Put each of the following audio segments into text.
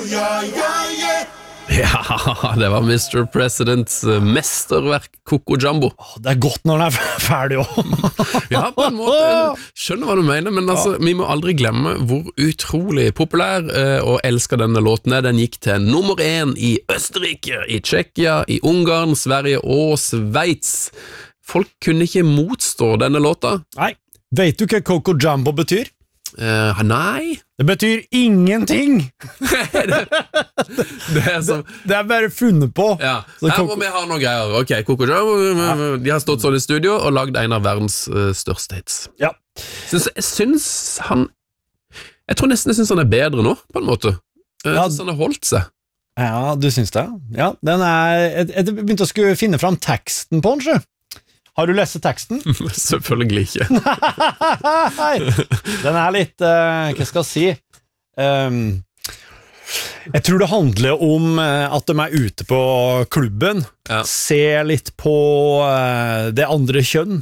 Ja, det var Mr. Presidents mesterverk Coco Jumbo. Det godt når den ferdig også. Ja, på en måte, skjønner hva du mener, men altså, vi må aldri glemme hvor utrolig populær og elsket denne låten er. Den gikk til nummer 1 i Østerrike, i Tsjekkia, i Ungarn, Sverige og Sveits. Folk kunne ikke motstå denne låta. Nei, vet du hva Coco Jumbo betyr? Nei. Det betyr ingenting. Det er bare funnet på. Ja, her må vi ha noen greier. Ok, Coco Jumbo, de har stått sånn i studio og lagd en av verdens største hits. Ja. Jeg synes han Jeg tror nesten jeg synes han er bedre nå, på en måte. Jeg synes han har holdt seg. Ja, du synes det? Ja, jeg begynte å skulle finne fram teksten på den, så. Har du lest teksten? Selvfølgelig ikke. Nei, den er litt, hva skal jeg si? Jeg tror det handler om at de er ute på klubben, ser litt på det andre kjønn,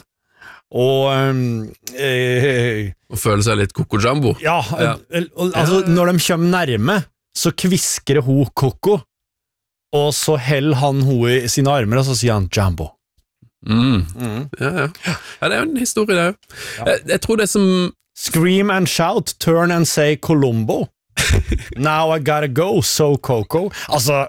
og føler seg litt Coco Jumbo. Ja, altså når de kommer nærme, så kvisker hun Coco, og så heller han hun i sine armer, og så sier han Jumbo. Ja, det er jo en historie det. Jeg tror det som Scream and shout, turn and say Colombo. Now I gotta go, so Coco. Altså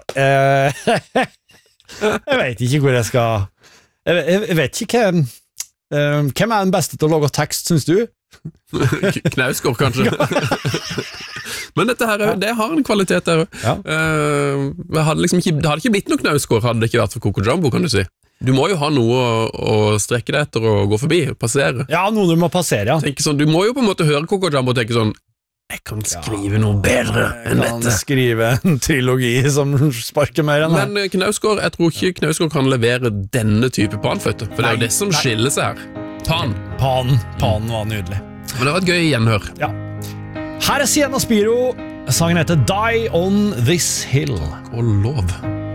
jeg vet ikke hvor jeg skal. Jeg vet ikke hvem er den beste til å lage tekst, synes du? Knausgård kanskje. Men dette her, det har en kvalitet der. Det hadde ikke blitt noe Knausgård hadde det ikke vært for Coco Jumbo, kan du si. Du må jo ha noe å strekke deg etter og gå forbi, passere. Ja, noe du må passere, ja. Sånn, du må jo på en måte høre Coco Jumbo og tenke sånn, jeg kan skrive noe bedre enn dette. Jeg kan skrive en trilogi som sparker mer enn det. Men Knausgård, jeg tror ikke Knausgård kan levere denne type panføtte, for det er jo det som skiller seg her. Panen var nydelig. Men det var et gøy gjenhør. Ja. Her er Sienna Spiro, sangen heter Die on This Hill. Og lov.